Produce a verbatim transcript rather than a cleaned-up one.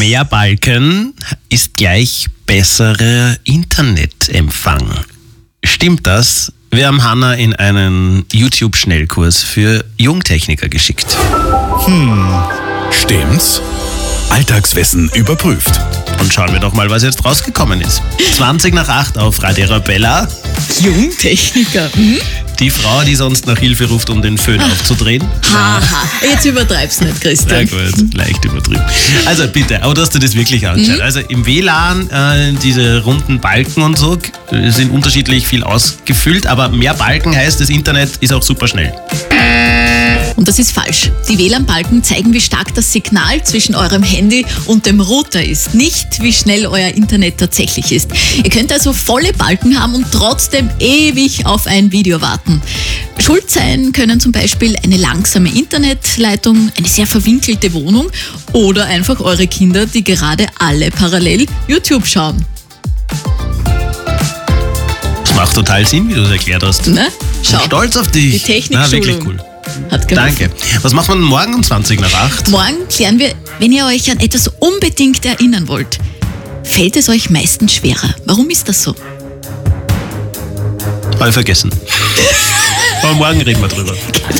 Mehr Balken ist gleich besserer Internetempfang. Stimmt das? Wir haben Hanna in einen YouTube-Schnellkurs für Jungtechniker geschickt. Stimmt's? Alltagswissen überprüft. Und schauen wir doch mal, was jetzt rausgekommen ist. zwanzig nach acht auf Radio Arabella. Jungtechniker. Hm? Die Frau, die sonst nach Hilfe ruft, um den Föhn aufzudrehen. Haha, jetzt übertreib's nicht, Na Christian. gut, leicht übertrieben. Also bitte, aber du hast dir das wirklich angeschaut. Mhm. Also im W L A N, äh, diese runden Balken und so, äh, sind unterschiedlich viel ausgefüllt, aber mehr Balken heißt, das Internet ist auch super schnell. Und das ist falsch. Die W L A N-Balken zeigen, wie stark das Signal zwischen eurem Handy und dem Router ist, nicht wie schnell euer Internet tatsächlich ist. Ihr könnt also volle Balken haben und trotzdem ewig auf ein Video warten. Schuld sein können zum Beispiel eine langsame Internetleitung, eine sehr verwinkelte Wohnung oder einfach eure Kinder, die gerade alle parallel YouTube schauen. Das macht total Sinn, wie du es erklärt hast. Ne? Ich Schau, bin stolz auf dich. die Technikschulung Na, wirklich cool. hat geholfen. Danke. Was macht man morgen um zwanzig nach acht? Morgen klären wir, wenn ihr euch an etwas unbedingt erinnern wollt. Fällt es euch meistens schwerer? Warum ist das so? Mal vergessen. Aber morgen reden wir drüber.